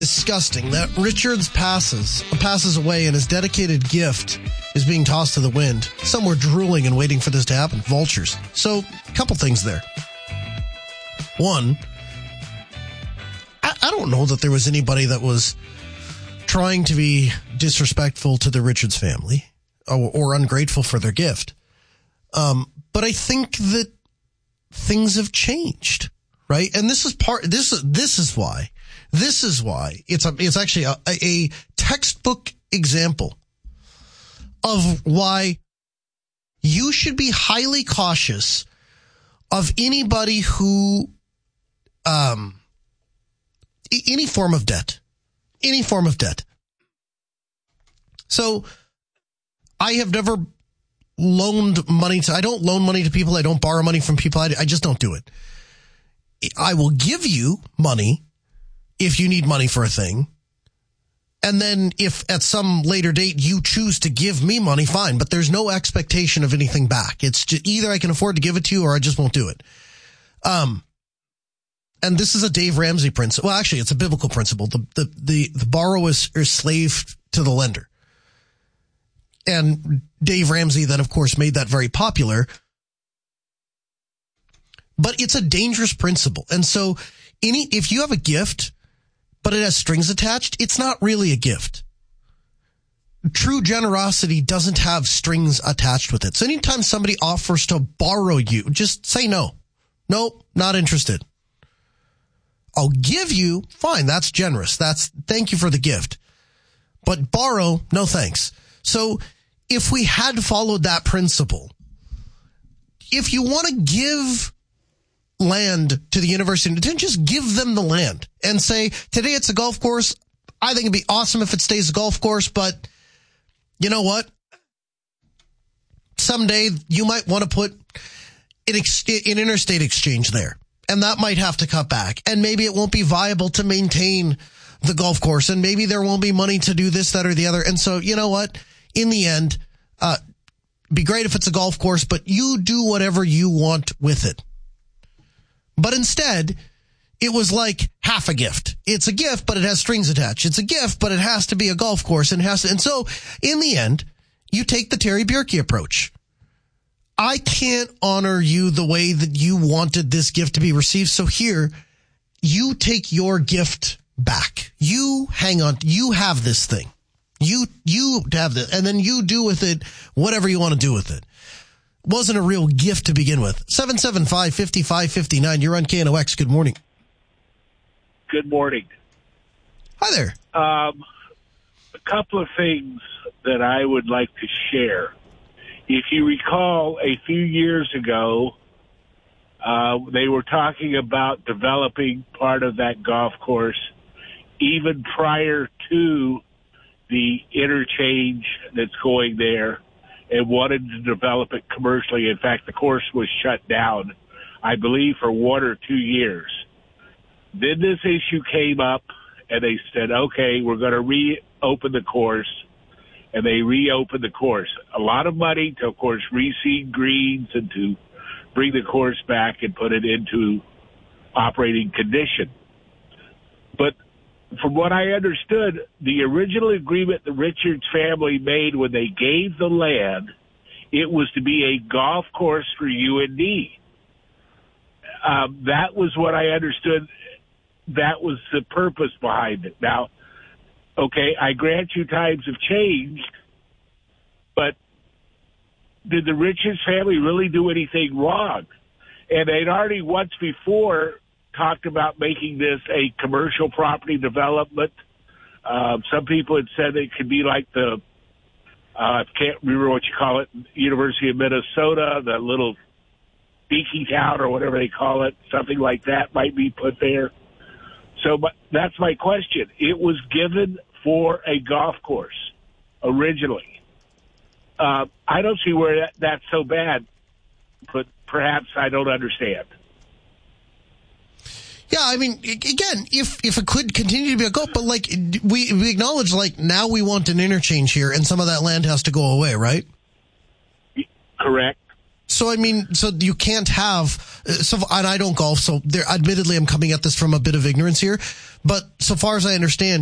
Disgusting that Richards passes away and his dedicated gift is being tossed to the wind. Some were drooling and waiting for this to happen. Vultures. So, a couple things there. One, I don't know that there was anybody that was trying to be disrespectful to the Richards family or ungrateful for their gift. But I think that things have changed, right? And this is why it's actually a textbook example of why you should be highly cautious of anybody who, any form of debt. So I have never loaned money I don't loan money to people. I don't borrow money from people. I just don't do it. I will give you money if you need money for a thing. And then if at some later date you choose to give me money, fine. But there's no expectation of anything back. It's just either I can afford to give it to you or I just won't do it. And this is a Dave Ramsey principle. Well, actually, it's a biblical principle. The borrower is slave to the lender. And Dave Ramsey then, of course, made that very popular. But it's a dangerous principle. And so if you have a gift, but it has strings attached, it's not really a gift. True generosity doesn't have strings attached with it. So anytime somebody offers to borrow you, just say no. Nope, not interested. I'll give you, fine, that's generous. Thank you for the gift. But borrow, no thanks. So if we had followed that principle, if you want to give land to the university, then just give them the land and say, today it's a golf course. I think it'd be awesome if it stays a golf course, but you know what? Someday you might want to put an interstate exchange there, and that might have to cut back, and maybe it won't be viable to maintain the golf course, and maybe there won't be money to do this, that, or the other. And so, you know what? In the end, be great if it's a golf course, but you do whatever you want with it. But instead, it was like half a gift. It's a gift, but it has strings attached. It's a gift, but it has to be a golf course and so in the end, you take the Terry Bierke approach. I can't honor you the way that you wanted this gift to be received. So here, you take your gift back. You hang on. You have this thing. You have this, and then you do with it whatever you want to do with it. Wasn't a real gift to begin with. 775-5559. You're on KNOX. Good morning. Good morning. Hi there. A couple of things that I would like to share. If you recall, a few years ago, they were talking about developing part of that golf course even prior to the interchange that's going there, and wanted to develop it commercially. In fact, the course was shut down, I believe, for 1 or 2 years. Then this issue came up, and they said, okay, we're going to reopen the course, and they reopened the course. A lot of money to, of course, reseed greens and to bring the course back and put it into operating condition. But from what I understood, the original agreement the Richards family made when they gave the land, it was to be a golf course for UND. That was what I understood. That was the purpose behind it. Now, okay, I grant you times have changed, but did the Richards family really do anything wrong? And they'd already once before talked about making this a commercial property development. Some people had said it could be like the, I can't remember what you call it, University of Minnesota, the little beaky town or whatever they call it, something like that might be put there. So that's my question. It was given for a golf course originally. I don't see where that's so bad, but perhaps I don't understand. Yeah, I mean, again, if it could continue to be a golf, but like we acknowledge, like now we want an interchange here, and some of that land has to go away, right? Correct. So I mean, so you can't have So, and I don't golf, so admittedly I'm coming at this from a bit of ignorance here. But so far as I understand,